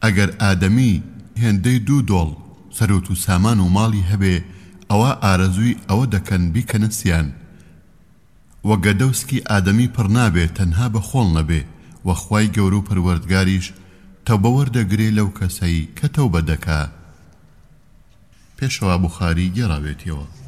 ئەگەر ئادەمی هێندەی 2 دۆڵ سەرۆت و سامان و ماڵی هەبێ ئەوە ئارەزووی ئەوە دەکەن بیکەنە سیان وەگە دەوسکی ئادەمی پڕ نابێت تەنها بە خۆڵ نەبێ و خوای گەورە و پەروەردگاریش تەوبە وەردەگرێ لەو کەسەی کە تەوبە دەکا. پێشەوە بوخاری گێڕاوێتیەوە.